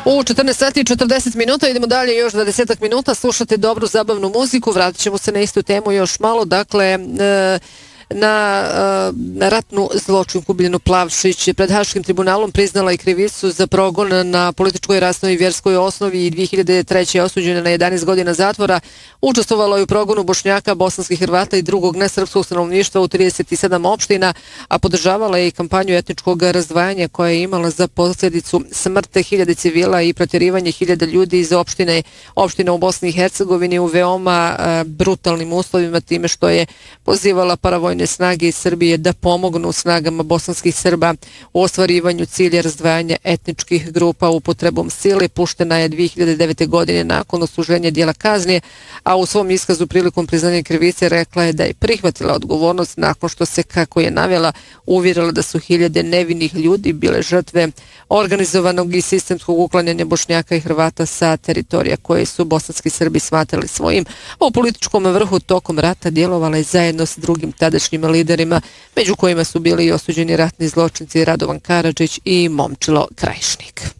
U 14 sati i 40 minuta idemo dalje još 20 minuta, slušate dobru zabavnu muziku, vratit ćemo se na istu temu još malo, dakle na ratnu zločinku Biljanu Plavšić pred Haškim tribunalom priznala i krivicu za progon na političkoj, rasnoj i vjerskoj osnovi i 2003. osuđena na 11 godina zatvora. Učestvovala je u progonu Bošnjaka, bosanskih Hrvata i drugog nesrpskog stanovništva u 37 opština, a podržavala je i kampanju etničkog razdvajanja koja je imala za posljedicu smrte hiljade civila i protjerivanje hiljada ljudi iz opština u Bosni i Hercegovini u veoma brutalnim uslovima, time što je pozivala paravojne snage iz Srbije da pomognu snagama bosanskih Srba u ostvarivanju cilja razdvajanja etničkih grupa upotrebom sile. Puštena je 2009. godine nakon odsluženja dijela kazne, a u svom iskazu prilikom priznanja krivice rekla je da je prihvatila odgovornost nakon što se, kako je navela, uvjerila da su hiljade nevinih ljudi bile žrtve organizovanog i sistemskog uklanjanja Bošnjaka i Hrvata sa teritorija koje su bosanski Srbi smatrali svojim. U političkom vrhu tokom rata djelovala je zajedno s drugim tadašnjim liderima, među kojima su bili i osuđeni ratni zločinci Radovan Karadžić i Momčilo Krajišnik.